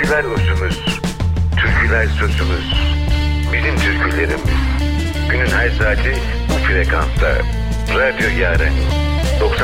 Türküler uzunuz, türküler sözümüz. Bizim türkülerimiz. Günün her saati bu frekansta. Radyo Yaren.